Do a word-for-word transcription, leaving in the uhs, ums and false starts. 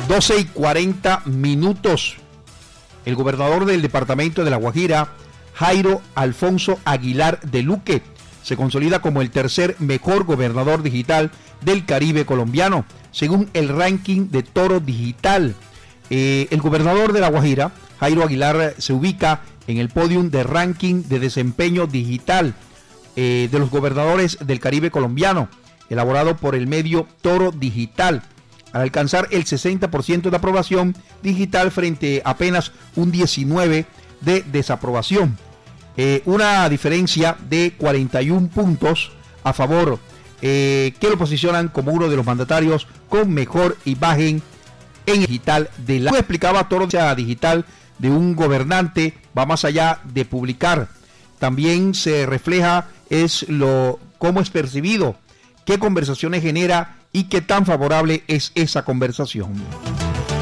doce y cuarenta minutos. El gobernador del departamento de La Guajira, Jairo Alfonso Aguilar de Luque, se consolida como el tercer mejor gobernador digital del Caribe colombiano, según el ranking de Toro Digital. Eh, el gobernador de La Guajira, Jairo Aguilar, se ubica en el podium de ranking de desempeño digital eh, de los gobernadores del Caribe colombiano, elaborado por el medio Toro Digital, al alcanzar el sesenta por ciento de aprobación digital frente a apenas un diecinueve por ciento de desaprobación. Eh, una diferencia de cuarenta y un puntos a favor, eh, que lo posicionan como uno de los mandatarios con mejor imagen en digital de la... Como explicaba Toro Digital de un gobernante, va más allá de publicar. También se refleja es lo cómo es percibido, qué conversaciones genera y qué tan favorable es esa conversación.